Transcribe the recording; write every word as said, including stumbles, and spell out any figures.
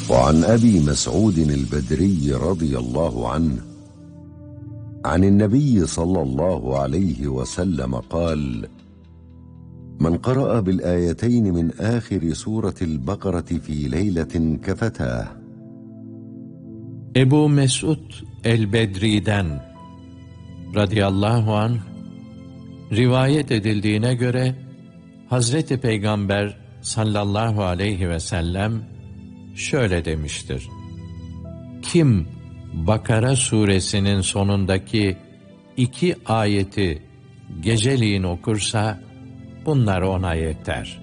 وعن أبي مسعود البدري رضي الله عنه عن النبي صلى الله عليه وسلم قال: من قرأ بالآيتين من آخر سورة البقرة في ليلة كفتاه. Ebu Mesud el-Bedri'den radıyallahu anh rivayet edildiğine göre Hazreti Peygamber sallallahu aleyhi ve sellem şöyle demiştir: kim Bakara suresinin sonundaki iki ayeti geceliğin okursa bunlar ona yeter.